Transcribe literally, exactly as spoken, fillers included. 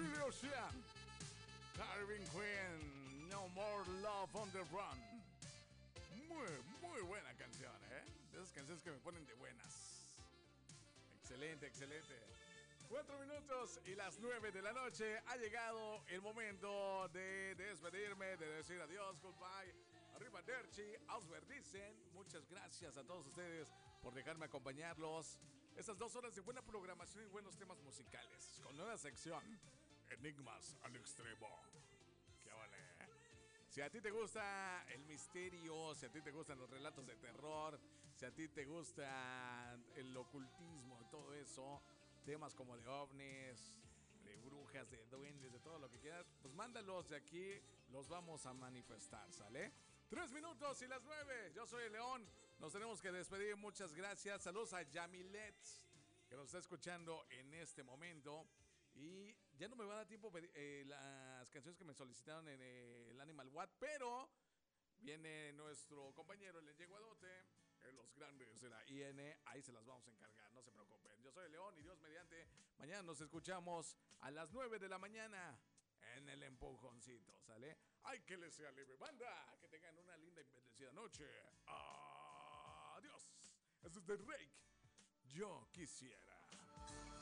Billy Ocean, Carvin Queen, No More Love on the Run. Muy, muy buena canción, ¿eh? De esas canciones que me ponen de buenas. Excelente, excelente. Cuatro minutos y las nueve de la noche. Ha llegado el momento de despedirme, de decir adiós, goodbye. Arrivederci, auswerdicen. Muchas gracias a todos ustedes por dejarme acompañarlos. Estas dos horas de buena programación y buenos temas musicales. Con nueva sección, Enigmas al Extremo. ¡Qué vale! Si a ti te gusta el misterio, si a ti te gustan los relatos de terror, si a ti te gusta el ocultismo y todo eso, temas como de ovnis, de brujas, de duendes, de todo lo que quieras, pues mándalos de aquí, los vamos a manifestar, ¿sale? Tres minutos y las nueve. Yo soy el León. Nos tenemos que despedir. Muchas gracias. Saludos a Yamilet, que nos está escuchando en este momento. Y ya no me va a dar tiempo pedir eh, las canciones que me solicitaron en eh, el Animal Watt, pero viene nuestro compañero, el Yeguadote, en los grandes de la I N. Ahí se las vamos a encargar, no se preocupen. Yo soy el León y Dios mediante, mañana nos escuchamos a las nueve de la mañana en el empujoncito, ¿sale? ¡Ay, que les sea libre, banda! Que tengan una linda y bendecida noche. ¡Adiós! Eso es de Rake. Yo quisiera.